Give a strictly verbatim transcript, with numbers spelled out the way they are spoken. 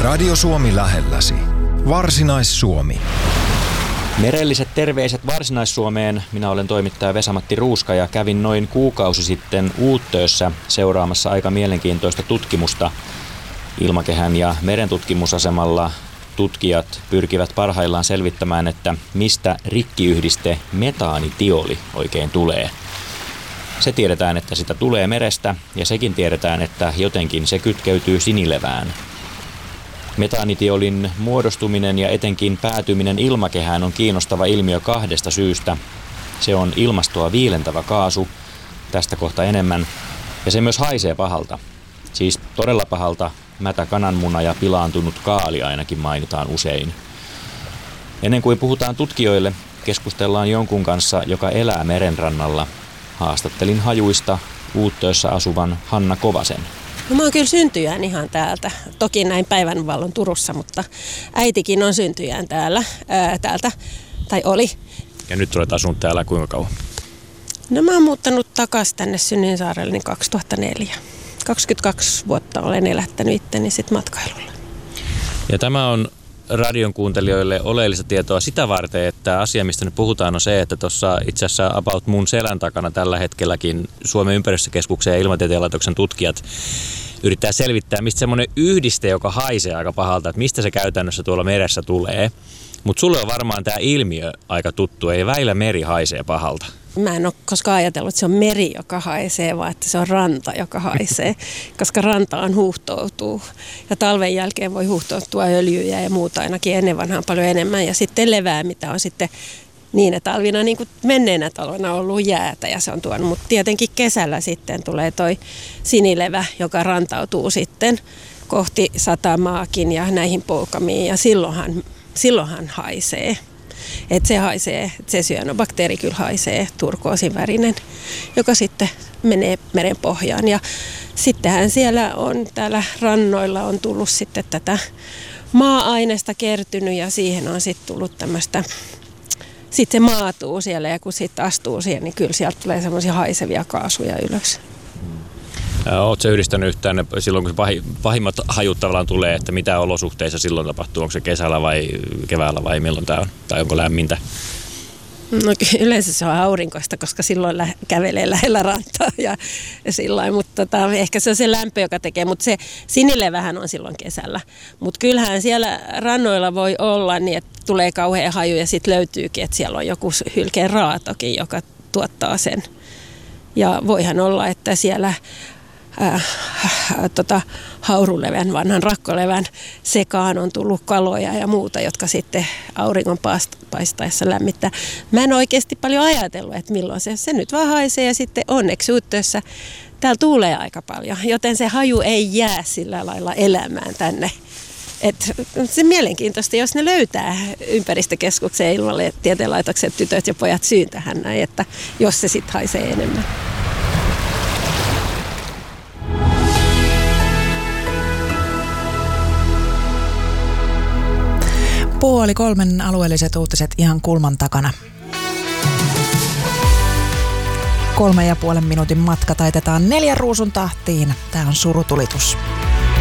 Radio Suomi lähelläsi. Varsinais-Suomi. Merelliset terveiset Varsinais-Suomeen. Minä olen toimittaja Vesa-Matti Ruuska ja kävin noin kuukausi sitten Uuttöössä seuraamassa aika mielenkiintoista tutkimusta. Ilmakehän ja merentutkimusasemalla tutkijat pyrkivät parhaillaan selvittämään, että mistä rikkiyhdiste metaanitioli oikein tulee. Se tiedetään, että sitä tulee merestä, ja sekin tiedetään, että jotenkin se kytkeytyy sinilevään. Metaanitiolin muodostuminen ja etenkin päätyminen ilmakehään on kiinnostava ilmiö kahdesta syystä. Se on ilmastoa viilentävä kaasu, tästä kohta enemmän, ja se myös haisee pahalta. Siis todella pahalta, mätä kananmuna ja pilaantunut kaali ainakin mainitaan usein. Ennen kuin puhutaan tutkijoille, keskustellaan jonkun kanssa, joka elää merenrannalla. Haastattelin hajuista Uuttöössä asuvan Hanna Kovasen. No, mä oon kyllä syntyjään ihan täältä. Toki näin päivänvallon Turussa, mutta äitikin on syntyjään täällä, ää, täältä, tai oli. Ja nyt olet asunut täällä kuinka kauan? No mä oon muuttanut takaisin tänne Synninsaarelle niin kaksituhattaneljä. kaksikymmentäkaksi vuotta olen elättänyt itteni sit matkailulla. Ja tämä on radion kuuntelijoille oleellista tietoa sitä varten, että asia, mistä nyt puhutaan, on se, että tuossa itse asiassa about mun selän takana tällä hetkelläkin Suomen ympäristökeskuksen ja Ilmatieteen laitoksen tutkijat yrittää selvittää, mistä semmoinen yhdiste, joka haisee aika pahalta, että mistä se käytännössä tuolla meressä tulee. Mutta sulle on varmaan tämä ilmiö aika tuttu, ei väillä meri haisee pahalta. Mä en ole koskaan ajatellut, että se on meri, joka haisee, vaan että se on ranta, joka haisee, koska rantaan huuhtoutuu. Ja talven jälkeen voi huuhtoutua öljyjä ja muuta ainakin ennen vanhaan paljon enemmän. Ja sitten levää, mitä on sitten niinä talvina, niin kuin menneenä talvena ollut jäätä ja se on tuonut. Mutta tietenkin kesällä sitten tulee toi sinilevä, joka rantautuu sitten kohti satamaakin ja näihin poukamiin ja silloinhan, silloinhan haisee. Että se haisee, se syanobakteeri kyllä haisee, turkoosin värinen, joka sitten menee meren pohjaan. Ja sittenhän siellä on, täällä rannoilla on tullut sitten tätä maa-ainesta kertynyt ja siihen on sitten tullut tämmöistä, sitten se maatuu siellä ja kun sitten astuu siihen, niin kyllä sieltä tulee semmoisia haisevia kaasuja ylös. Oletko yhdistänyt yhtään silloin, kun se pahimmat hajut tavallaan tulee, että mitä olosuhteissa silloin tapahtuu? Onko se kesällä vai keväällä vai milloin tämä on? Tai onko lämmintä? No yleensä se on aurinkoista, koska silloin lä- kävelee lähellä rantaa ja, ja sillain, mutta tota, ehkä se on se lämpö, joka tekee, mutta se sinilevähän on silloin kesällä. Mutta kyllähän siellä rannoilla voi olla niin, että tulee kauhea haju ja sitten löytyykin, että siellä on joku hylkeen raatokin, joka tuottaa sen. Ja voihan olla, että siellä Äh, äh, tota, haurulevän, vanhan rakkolevän sekaan on tullut kaloja ja muuta, jotka sitten auringon paistaessa lämmittää. Mä en oikeasti paljon ajatellut, että milloin se, se nyt vaan haisee ja sitten onneksi Uuttöössä täällä tuulee aika paljon, joten se haju ei jää sillä lailla elämään tänne. Et se mielenkiintoista, jos ne löytää ympäristökeskuksen ja Ilmatieteen laitoksen tytöt ja pojat syyn tähän näin, että jos se sitten haisee enemmän. Puoli kolmen alueelliset uutiset ihan kulman takana. Kolme ja puolen minuutin matka taitetaan neljän ruusun tahtiin. Tämä on Surutulitus.